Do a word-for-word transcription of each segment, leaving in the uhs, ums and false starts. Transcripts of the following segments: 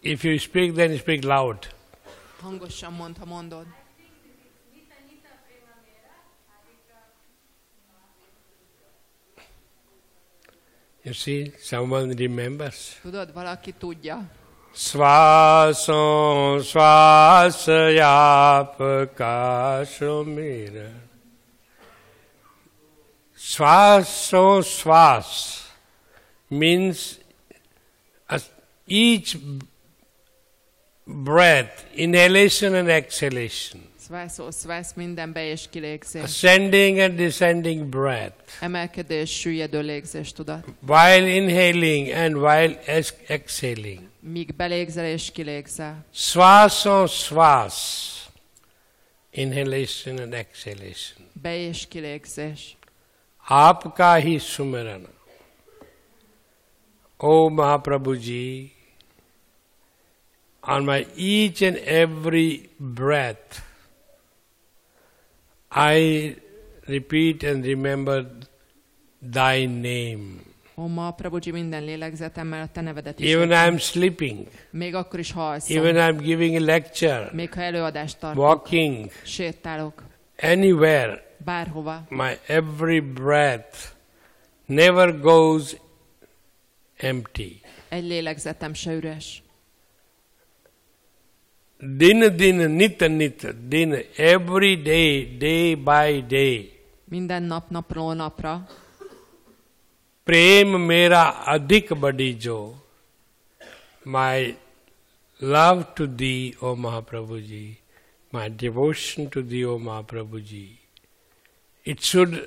If you speak, then speak loud. Hangosan mondd, ha mondod. You see, someone remembers. Tudod, valaki tudja. Svaso svasayap mira. Svaso svas means each breath, inhalation and exhalation. Szvászó, szvász, minden be- és kilégzés. Ascending and descending breath. Emelkedés, süllyedő légzés, tudat. While inhaling and while ex- exhaling. Míg belégzel és kilégzel. Svaso svas. Inhalation and exhalation. Be- és kilégzés. Aapka hi sumirana. O Mahaprabhuji, on my each and every breath, I repeat and remember Thy name. Ó, Mahaprabhuji, minden lélegzetemmel a te nevedet is. Even I am sleeping. Még akkor is halszom. Even I am giving a lecture. Még ha előadást tartok. Walking. Sétálok. Anywhere. Bárhova. My every breath never goes empty. Egy lélegzetem se üres. Din din nit nit din every day, day by day. Minden nap, napról napra. Prem mera adhik badijo. My love to Thee, O Mahaprabhuji, my devotion to Thee, O Mahaprabhuji, it should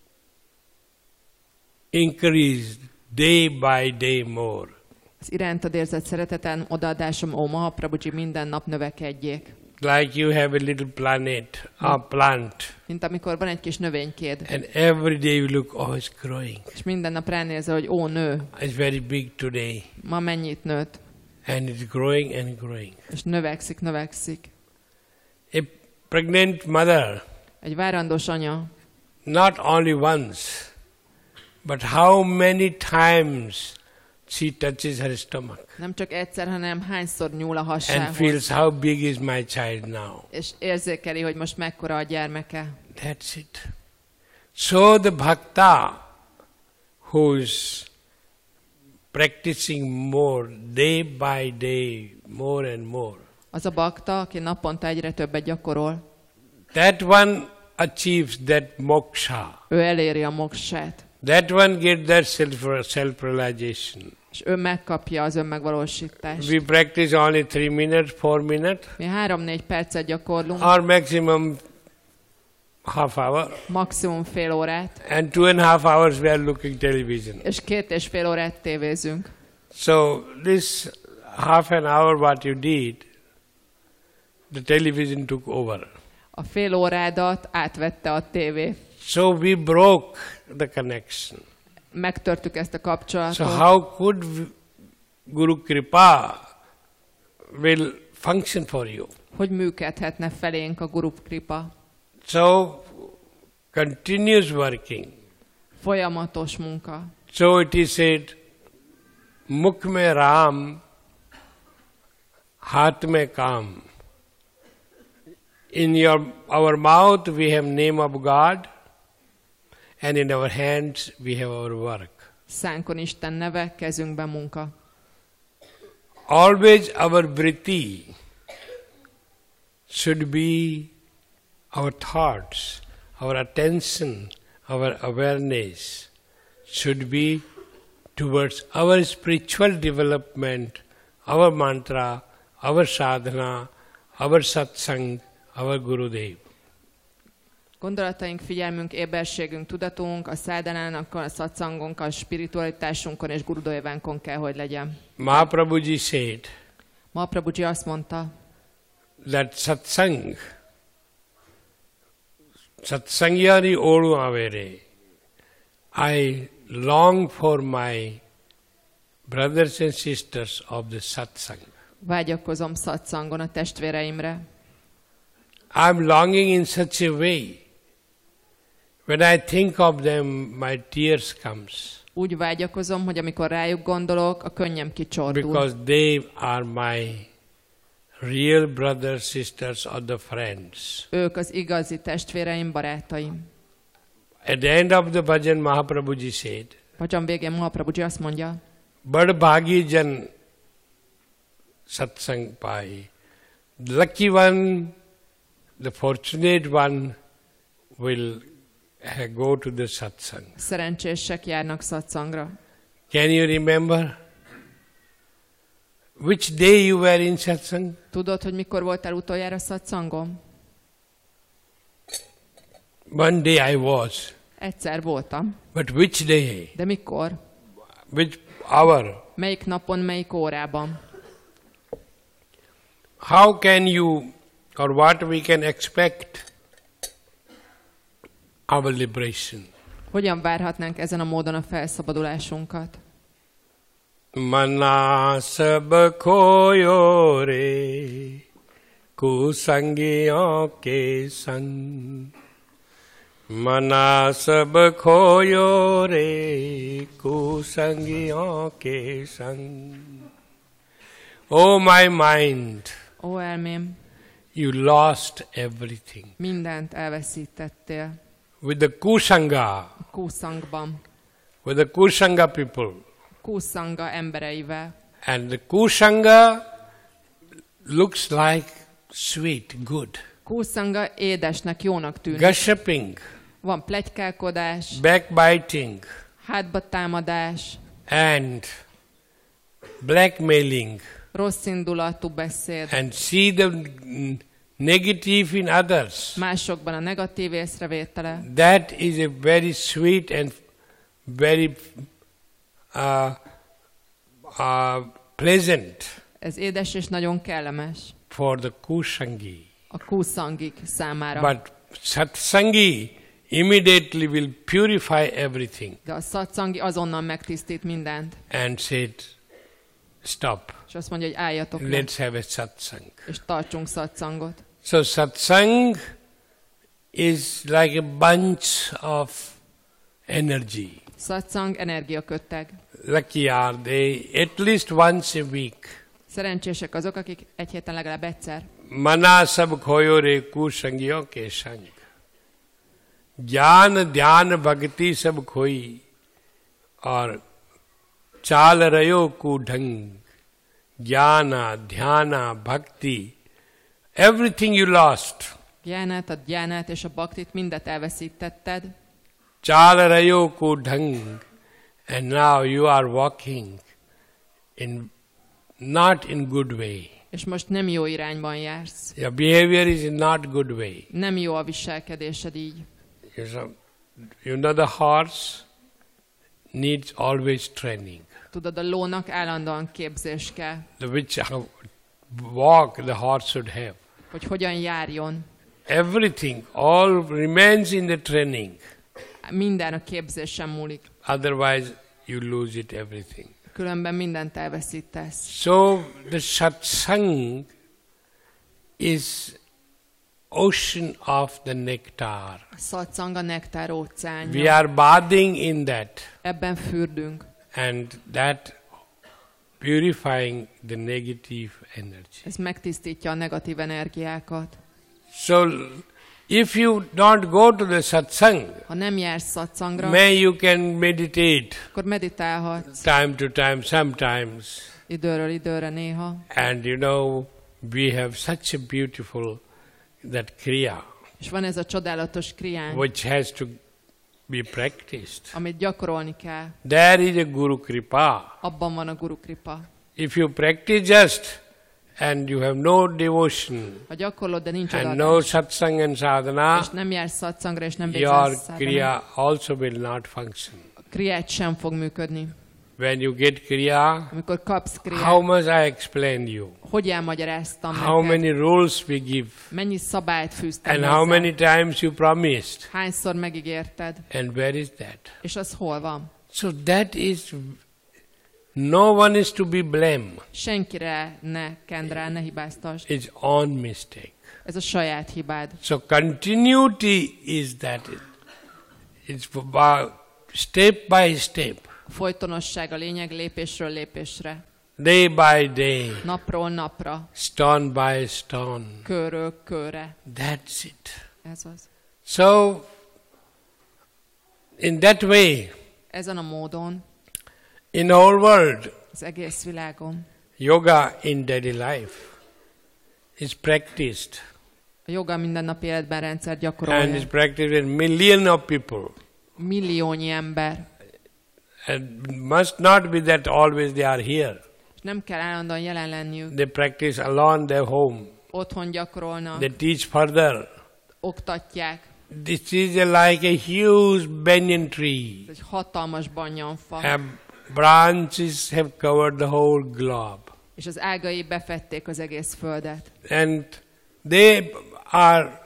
increase day by day more. Az irántad érzett szereteten odaadásom, ó Mahaprabhuji, minden nap növekedjék. Like you have a little planet, a plant, Mint amikor van egy kis növénykéd, and every day you look, oh, it's growing. és minden nap ránézel, hogy ó, nő, It's very big today. ma mennyit nőtt, And it's growing and growing. és növekszik, növekszik. A pregnant mother, Egy várandós anya not only once, but how many times she touches her stomach nem csak egyszer, hanem hányszor nyúl a and hasához, feels how big is my child now. és érzékeli, hogy most mekkora a gyermeke. That's it. So the bhakta who's practicing more day by day, more and more, Az a bakta, aki naponta egyre többet gyakorol, that one achieves that moksha. ő eléri a moksát, That one gets that self, self-realization. és ő megkapja az önmegvalósítást. We practice only three minutes, four minutes, Mi három-négy percet gyakorlunk, or maximum half hour, maximum fél órát, and two and a half hours we are looking television. és két és fél órát tévézünk. So this half an hour what you did, the television took over. A fél órádat átvette a tévé. So we broke the connection. Megtörtük ezt a So kapcsolatot. how could Guru Kripa will function for you? Hogy működhetne felénk a Guru Kripa? So continuous working. Folyamatos munka. So it is said, Mukh mein Ram, Haath mein Kam. In your our mouth we have name of God, and in our hands we have our work. Szánkon Isten neve, kezünkben munka. Always our vritti should be our thoughts, our attention, our awareness should be towards our spiritual development, our mantra, our sadhana, our satsang, our Gurudev. Gondolataink, figyelmünk, éberségünk, tudatunk, a szádanának, a szatszangonkkal, a spiritualitásunkon és Gurudévánkon kell, hogy legyen. Mahaprabhuji said Mahaprabhuji azt mondta, that satsang, satsangyari oru avere, I long for my brothers and sisters of the satsang. vágyakozom szatszangon a testvéreimre. I am longing in such a way When I think of them, my tears comes. Úgy vágyakozom, hogy amikor rájuk gondolok, a könnyem kicsordul. Because they are my real brothers, sisters, or the friends. Ők az igazi testvéreim, barátaim. At the end of the bhajan, Mahaprabhuji said, Bhajan végén Mahaprabhuji azt mondja, Bad bhagi jan satsang pai. The lucky one, the fortunate one will go to the satsang. szerencsések járnak szatszangra. Can you remember? Which day you were in satsang? Tudod, hogy mikor voltál utoljára szatszangon? One day I was. Egyszer voltam. But which day? De mikor? Which hour? Melyik napon, melyik órában? How can you, or what we can expect our liberation? Hogyan várhatnánk ezen a módon a felszabadulásunkat? Manasab khoyo re kusangiyon ke sang. Manasab khoyo re kusangiyon ke sang. Oh my mind, Ó, elmém, you lost everything. mindent elveszítettél. With the kusanga, A Kusangban. with the kusanga people. Kusanga embereivel. And the kusanga looks like sweet, good. Kusanga édesnek, jónak tűnik. Gossiping, Van pletykálkodás, backbiting, hátba támadás, and blackmailing, rossz indulatú beszéd, and see the negative in others. másokban a negatív észrevétele. That is a very sweet and very uh, uh, pleasant Ez édes és nagyon kellemes for the kusangi. a kuszangik számára. But satsangi immediately will purify everything De a szatszangi azonnal megtisztít mindent. and said, stop, És azt mondja, hogy álljatok le, let's have a satsang. és tartsunk szatszangot. So satsang is like a bunch of energy. Szatszang energiakötteg. Lucky are they at least once a week. Szerencsések azok, akik egy héten legalább egyszer. Mana sab khoyo re kusangiyon ke sang. Jnana dhyan bhakti sab khoi. Or chal rayo ku dhang. Jnana, dhyana, bhakti. Everything you lost. Gyánát, a gyánát és a baktit mindet elveszítetted. Chal rayo ku dhang. And now you are walking in not in good way. És most nem jó irányban jársz. Your behavior is in not good way. Nem jó a viselkedésed így. You know, you know the horse needs always training. Tudod, a lónak állandóan képzés kell, The which how walk the horse should have. hogy hogyan járjon. Everything, all remains in the training. Minden a képzésen múlik. Otherwise, you lose it everything. Különben mindent elveszítesz. So the satsang is ocean of the nectar. A szatszang a nektár óceánja. We are bathing in that, Ebben fürdünk. and that purifying the negative energy. Ez megtisztítja a negatív energiákat. So if you don't go to the satsang, Ha nem jársz szatszangra, may you can meditate akkor meditálhatsz time to time, sometimes. időről időre néha. And you know, we have such a beautiful that kriya, És van ez a csodálatos krián, which has to be practiced. amit gyakorolni kell. There is a Guru Kripa. Abban van a Guru Kripa. If you practice just and you have no devotion Ha gyakorlod, de nincs and no odaadás, satsang and és sadhana, nem jársz szatszangra, és nem your végzel szádhana, kriya also will not function. a kriát sem fog működni. When you get kriya, Amikor kapsz how kriát, much I explained you, hogy elmagyaráztam how neked? many rules we give, Mennyi szabályt fűztem and how hozzá? many times you promised, Hányszor megígérted? and where is that? És az hol van? So that is, no one is to be blamed. Senkire ne kend rá, ne hibáztasd. It's own mistake. Ez a saját hibád. So continuity is that. It's about step by step, A folytonosság a lényeg lépésről lépésre. day by day, Napról napra. stone by stone. Körről körre. That's it. Ez az. So, in that way, Ezen a módon in the whole world, az egész világon yoga in daily life is practiced, a joga mindennapi életben rendszer and is gyakorolja. practiced in million of people. Milliónyi ember. And must not be that always they are here. És nem kell állandóan jelen lenniük. They practice alone their home. Otthon gyakorolnak, They teach further. oktatják. This is a, like a huge banyan tree. Ez egy hatalmas banyanfa. And branches have covered the whole globe. És az ágai befették az egész földet. And they are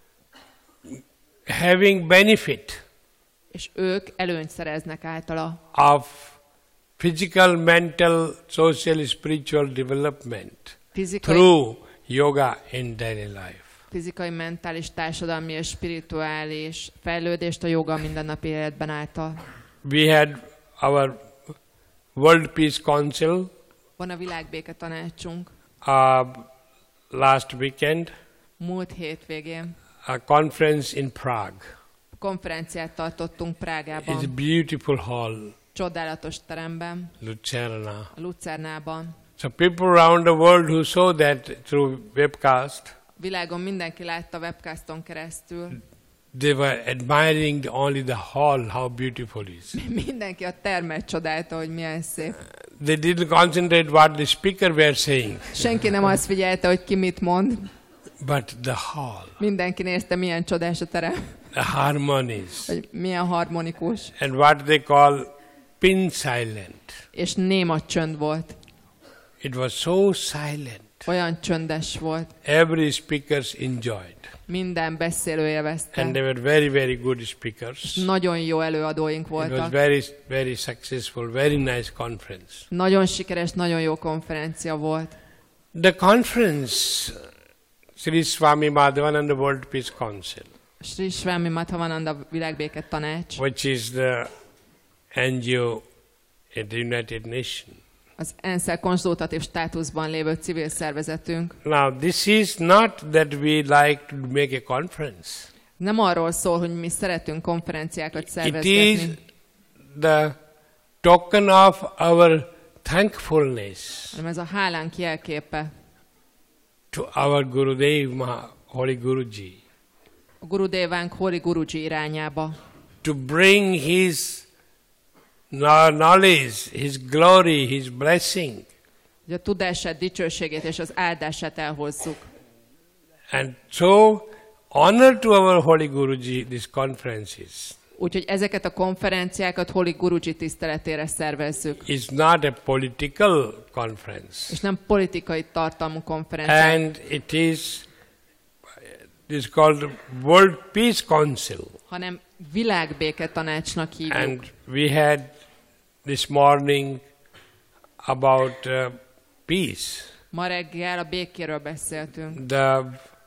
having benefit És ők előnyt szereznek általa of physical, mental, social, spiritual development fizikai, through yoga in daily life. fizikai, mentális, társadalmi és spirituális fejlődést a joga mindennapi életben által. We had our World Peace Council Van a világbéke tanácsunk uh, last weekend, múlt hétvégén. a conference in Prague. Konferenciát tartottunk It's a Prágában, beautiful hall, csodálatos teremben, Lucerna. a Lucernában. So people around the world who saw that through webcast, Világon mindenki látta webcaston keresztül. they were admiring the, only the hall, how beautiful it is. Mindenki a termet csodálta, hogy milyen szép. They didn't concentrate what the speaker were saying, Senki nem azt figyelte, hogy ki mit mond. but the hall, Mindenki nézte, milyen csodás a terem, the harmonies, hogy milyen harmonikus. and what they call pin silent. És néma csönd volt. It was so silent. Olyan csöndes volt. Every speakers enjoyed. Minden beszélő And élvezte. they were very, very good speakers. Nagyon jó előadóink It was voltak. very, very successful, very nice conference. Nagyon sikeres, nagyon jó konferencia volt. The conference, Sri Swami Madhavananda World Peace Council, Sri Swami Madhavananda világbéke tanács, which is the N G O at the United Nations. az ENSZ-el konzultatív státuszban lévő civil szervezetünk. Now, this is not that we like to make a conference. Nem arról szól, hogy mi szeretünk konferenciákat It is szervezgetni, the token of our thankfulness hanem ez a hálánk jelképe to our Gurudev, Maha- Holy Guruji, a Gurudevánk Hori Guruji irányába, to bring his kno- knowledge, his glory, his blessing, hogy a tudását, dicsőségét és az áldását elhozzuk. and so honor to our Holy Guruji these conferences. Úgyhogy ezeket a konferenciákat Holi Guruji tiszteletére szervezzük. It's not a political conference, És nem politikai tartalmú konferenciák, and it is it is called World Peace Council. hanem világbéke tanácsnak hívjuk. And we had this morning about uh, peace. Ma reggel a békéről beszéltünk. The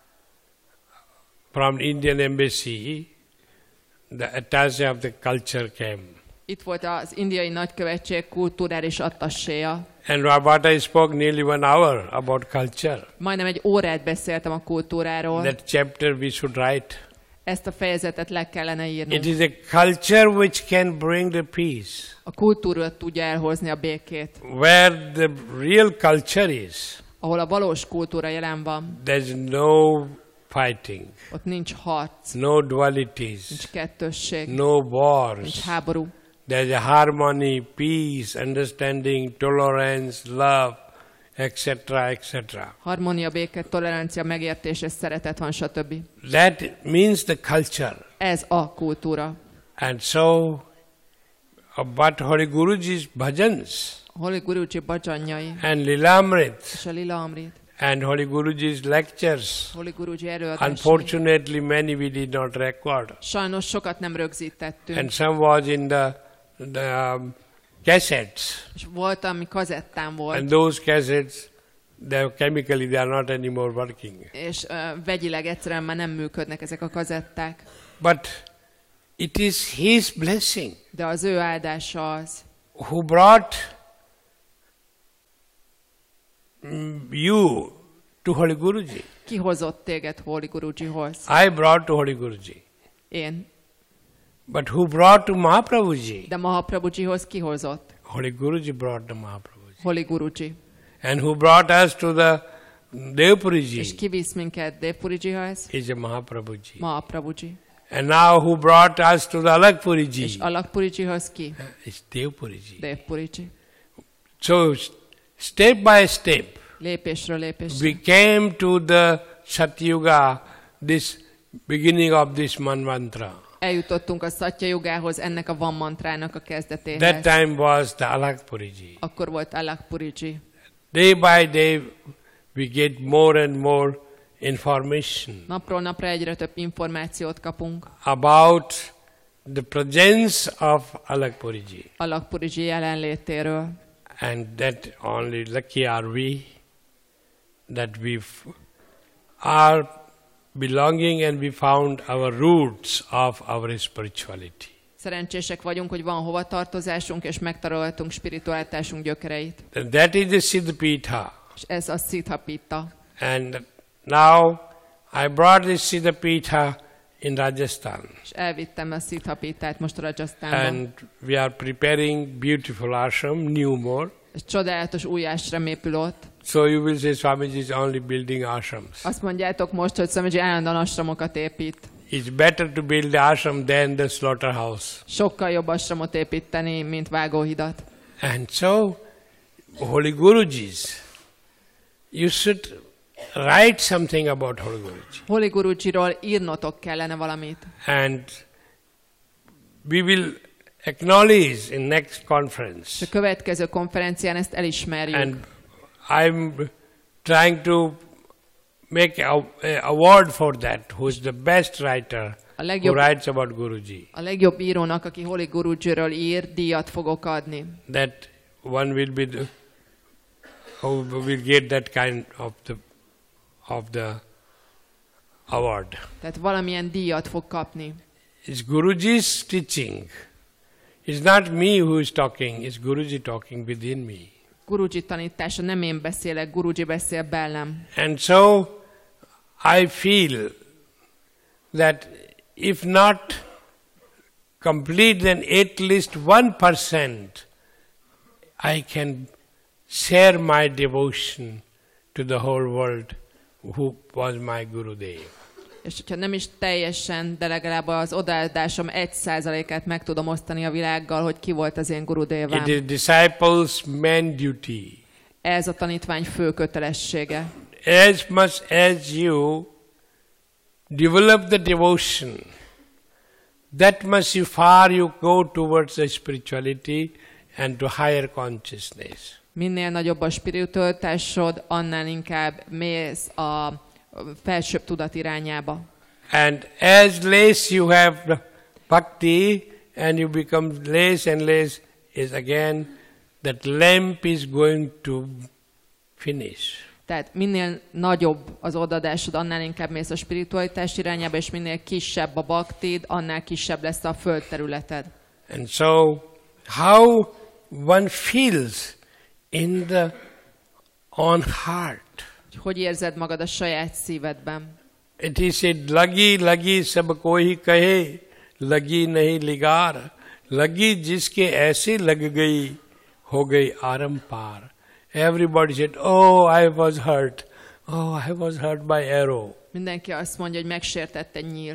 from Indian Embassy, the attaché of the culture came. Itt volt az indiai nagykövetség kulturális attasséja. And what I spoke nearly one hour about culture. Majdnem egy órát beszéltem a kultúráról. That chapter we should write. Ezt a fejezetet le kellene It írnunk. is a culture which can bring the peace. A kultúra tudja elhozni a békét. Where the real culture is, Ahol a valós kultúra jelen van, there's no fighting, ott nincs harc, no dualities, nincs kettősség, no nincs wars. háború. There's a harmony, peace, understanding, tolerance, love, et cetera, et cetera. Harmónia, béke, tolerancia, megértés és szeretet van, stb. That means the culture. Ez a kultúra. And so, uh, but Holy Guruji's bhajans Holi Guruji bhajanjai and Lilamrit és a Lila Amrit, and Holy Guruji's lectures, Holi Guruji előadásai. unfortunately many we did not record. Sajnos sokat nem rögzítettünk, And some was in the, the um, cassettes. és volt, ami kazettán volt, And those cassettes, they chemically they are not anymore working. és uh, vegyileg egyszerűen már nem működnek ezek a kazetták. But It is His blessing. De az ő áldása az, Who brought you to Holy Guruji. ki hozott téged Holy Gurujihoz. I brought to Holy Guruji. Én. But who brought to Mahaprabhuji? De Mahaprabhujihoz ki hozott? Holy Guruji brought to Mahaprabhuji. Holy Guruji. And who brought us to the És Devpuriji ki visz minket Devpurijihoz? is a Mahaprabhuji. Mahaprabhuji. And now who brought us to the És Alakpuriji Alakpurijihoz ki? is Devpuriji. Devpuriji. So step by step Lépésről lépésre. we came to the Satyuga, this beginning of this manvantra. Eljutottunk a Szatya Jugához, ennek a Van mantrának a That kezdetéhez. time was the Alakpuriji. Akkor volt Alakpuriji. Day by day we get more and more information Napról napra egyre több információt kapunk about the presence of Alakpuriji. Alakpuriji jelenlétéről. And that only lucky are we that we f- are belonging and we found our roots of our spirituality. Szerencsések vagyunk, hogy van hova tartozásunk, és megtaláltunk spiritualitásunk gyökereit. And that is the Siddhapitha. És ez a Siddhapita. And now I brought this Siddhapitha in Rajasthan. És elvittem a Siddhapitát most Rajasztánban. And we are preparing beautiful ashram, new more. És csodálatos új ásram épül ott. So you will say Swamiji is only building ashrams. Azt mondjátok most, hogy Swamiji állandóan asramokat épít. It's better to build the ashram than the slaughterhouse. Sokkal jobb asramot építeni, mint vágóhidat. And so, Holy Gurujis, you should write something about Holy Guruji. Holy Gurujiról írnotok kellene valamit. And we will acknowledge in next És conference. a következő konferencián ezt elismerjük. And I'm trying to make a, a award for that, who is the best writer A who legjobb, writes about Guruji. a legjobb írónak, aki Holy Gurujiről ír, díjat fogok adni. That one will be the, who will get that kind of the of the award. Tehát valamilyen díjat fog kapni. It's Guruji's teaching. It's not me who is talking, it's Guruji talking within me. Guruji tanítása, nem én beszélek, Guruji beszél belem. And so I feel that if not complete, then at least one percent I can share my devotion to the whole world who was my Gurudev. És hogyha nem is teljesen, de legalább az odaadásom egy százalékát meg tudom osztani a világgal, hogy ki volt az én It gurudévám. is disciples' main duty. Ez a tanítvány fő kötelessége. As much as you develop the devotion, that much you far you go towards the spirituality and to higher consciousness. Minél nagyobb a spiritualitásod, annál inkább mész a felsőbb tudat irányába. And as less you have the bhakti and you become less and less, is again that lamp is going to finish. Tehát minél nagyobb az odadásod, annál inkább mész a spiritualitás irányába, és minél kisebb a baktid, annál kisebb lesz a földterületed. And so how one feels in the own heart. Hogy érzed magad a saját szívedben? It is said, lagi lagi sab koi kahe, lagi nahi ligar, lagi jiske aise lag gayi, ho gayi arampar. Everybody said, oh, I was hurt. Oh, I was hurt by arrow. Mindenki azt mondja, hogy megsértett egy nyíl.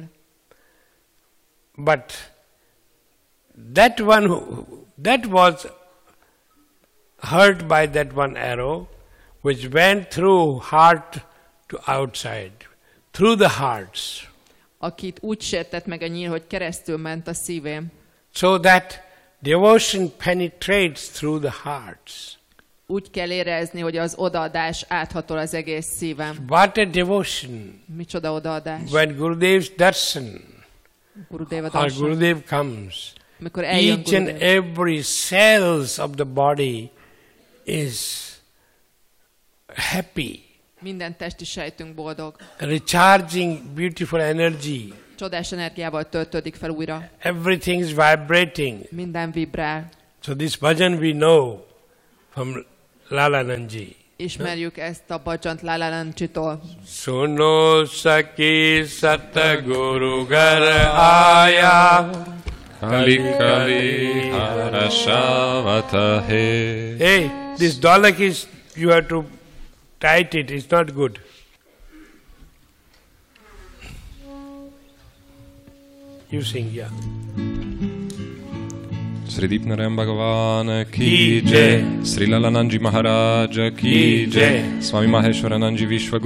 But that one, who, that was hurt by that one arrow, which went through heart to outside, through the hearts. Akit úgy sértett meg a nyíl, hogy keresztül ment a szívén. So that devotion penetrates through the hearts. Úgy kell érezni, hogy az odaadás áthatol az egész szívem. What a devotion! Micsoda odaadás. When Gurudev's darshan Gurudeva or darshan. Gurudev comes, Amikor eljön each and Gurudev, every cells of the body is happy. Minden testi sejtünk boldog. Recharging beautiful energy. Csodás energiával töltődik fel újra. Everything is vibrating. Minden vibrál. So this bhajan we know from Lalanandji. Ismerjük ezt a bhajant Lalanandjitól. Suno saki satguru gar aya Kali kali harashavatahe. Hey, this dalak is, you have to tight it, it's not good. You sing, yeah. Sri Deepnarayana Bhagavan Ki ki jai. jai, Sri Lalanandji Maharaj ki Ki jai, jai. Swami Maheshwaranandji Vishwa